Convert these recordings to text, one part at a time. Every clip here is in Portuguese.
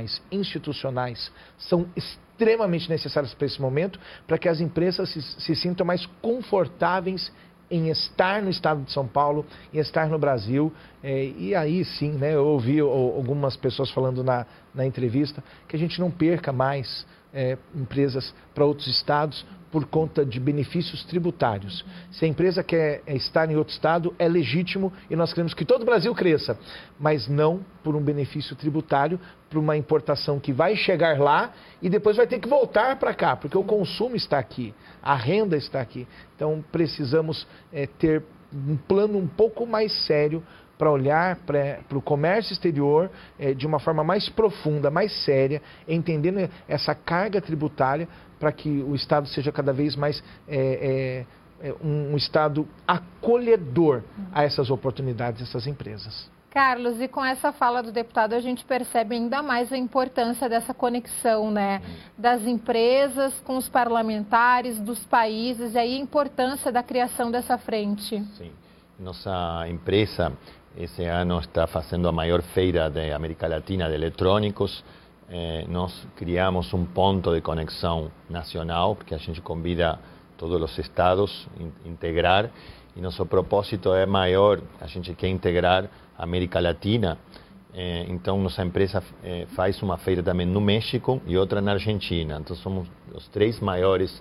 operacionais, institucionais, são extremamente necessárias para esse momento, para que as empresas se sintam mais confortáveis em estar no estado de São Paulo, em estar no Brasil. E aí sim, né, eu ouvi algumas pessoas falando na entrevista que a gente não perca mais empresas para outros estados por conta de benefícios tributários. Se a empresa quer estar em outro estado, é legítimo e nós queremos que todo o Brasil cresça, mas não por um benefício tributário, por uma importação que vai chegar lá e depois vai ter que voltar para cá, porque o consumo está aqui, a renda está aqui. Então precisamos ter um plano um pouco mais sério para olhar para o comércio exterior de uma forma mais profunda, mais séria, entendendo essa carga tributária para que o Estado seja cada vez mais um Estado acolhedor a essas oportunidades, essas empresas. Carlos, e com essa fala do deputado a gente percebe ainda mais a importância dessa conexão, né, das empresas com os parlamentares, dos países, e aí a importância da criação dessa frente. Sim, nossa empresa esse ano está fazendo a maior feira da América Latina de eletrônicos. Nós criamos um ponto de conexão nacional, porque a gente convida todos os estados a integrar, e nosso propósito é maior, a gente quer integrar a América Latina. Então, nossa empresa faz uma feira também no México e outra na Argentina. Então, somos os três maiores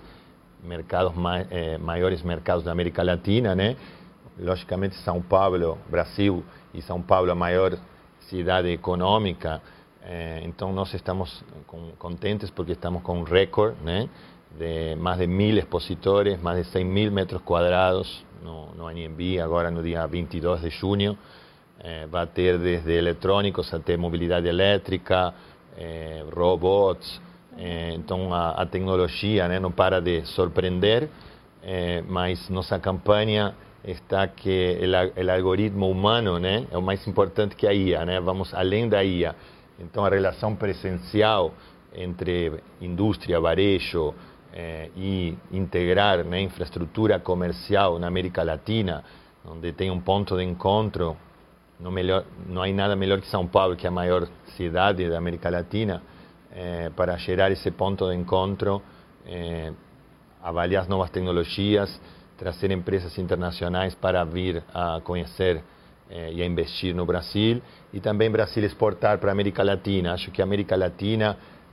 mercados da América Latina, né? Logicamente, São Paulo, Brasil, e São Paulo a maior cidade econômica. Então, nós estamos contentes porque estamos com um recorde, né, de mais de 1.000 expositores, mais de 100.000 metros quadrados no ANB, agora no dia 22 de junho. Vai ter desde eletrônicos até mobilidade elétrica, robots. Então, a tecnologia, né, não para de surpreender, mas nossa campanha está que o algoritmo humano, né, é o mais importante que a IA, né? Vamos além da IA. Então, a relação presencial entre indústria, varejo e integrar, né, infraestrutura comercial na América Latina, onde tem um ponto de encontro, não há nada melhor que São Paulo, que é a maior cidade da América Latina, para gerar esse ponto de encontro, avaliar as novas tecnologias, trazer empresas internacionais para vir a conhecer e a investir no Brasil, e também Brasil exportar para a América Latina. Acho que a América Latina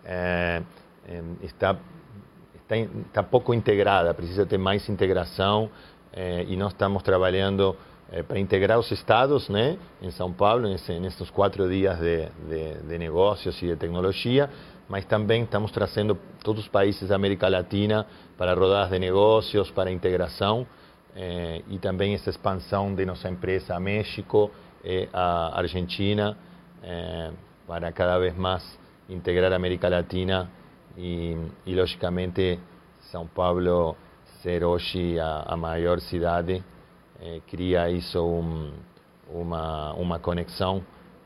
está pouco integrada, precisa ter mais integração, e nós estamos trabalhando para integrar os estados, né, em São Paulo, nesses 4 dias de negócios e de tecnologia, mas também estamos trazendo todos os países da América Latina para rodadas de negócios, para integração, e também essa expansão de nossa empresa a México e a Argentina, para cada vez mais integrar a América Latina e logicamente, São Paulo ser hoje a maior cidade, cria isso uma conexão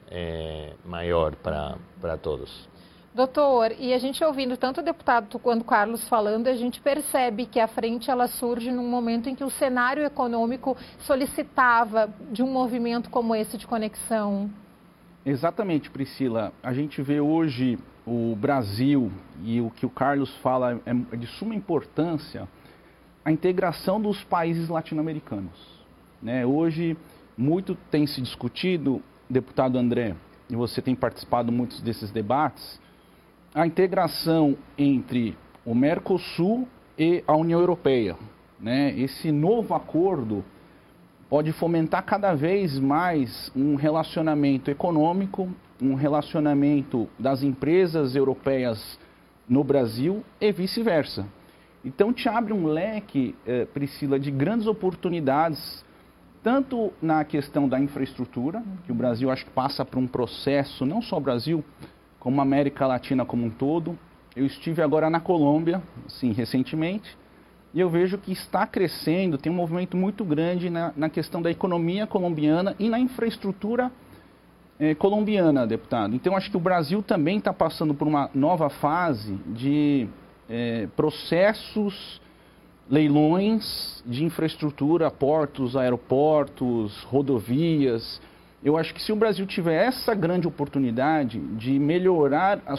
maior para todos. Doutor, e a gente ouvindo tanto o deputado quanto o Carlos falando, a gente percebe que a frente ela surge num momento em que o cenário econômico solicitava de um movimento como esse de conexão. Exatamente, Priscila. A gente vê hoje o Brasil, e o que o Carlos fala é de suma importância, a integração dos países latino-americanos, né? Hoje, muito tem se discutido, deputado André, e você tem participado muitos desses debates, a integração entre o Mercosul e a União Europeia, né? Esse novo acordo pode fomentar cada vez mais um relacionamento econômico, um relacionamento das empresas europeias no Brasil e vice-versa. Então, te abre um leque, Priscila, de grandes oportunidades, tanto na questão da infraestrutura, que o Brasil acho que passa por um processo, não só o Brasil, como a América Latina como um todo. Eu estive agora na Colômbia, sim, recentemente, e eu vejo que está crescendo, tem um movimento muito grande na questão da economia colombiana e na infraestrutura colombiana, deputado. Então, acho que o Brasil também está passando por uma nova fase de processos, leilões de infraestrutura, portos, aeroportos, rodovias. Eu acho que se o Brasil tiver essa grande oportunidade de melhorar a